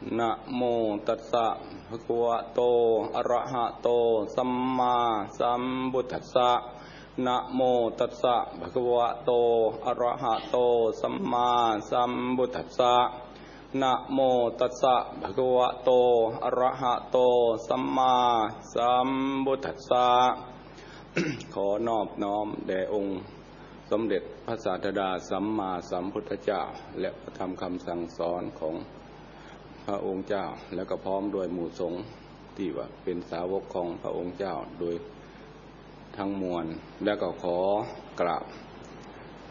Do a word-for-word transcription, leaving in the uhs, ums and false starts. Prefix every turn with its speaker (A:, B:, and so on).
A: นะโมตัสสะภะคะวะโตอะระหะโตสัมมาสัมพุทธัสสะนะโมตัสสะภะคะวะโตอะระหะโตสัมมาสัมพุทธัสสะนะโมตัสสะภะคะวะโตอะระหะโตสัมมาสัมพุทธัสสะ ขอนอบน้อมแด่องค์สมเด็จพระศาสดาสัมมาสัมพุทธเจ้าและพระธรรมคำสั่งสอนของพระองค์เจ้าและก็พร้อมด้วยหมู่สงฆ์ที่ว่าเป็นสาวกของพระองค์เจ้าโดยทั้งมวลและก็ขอกราบ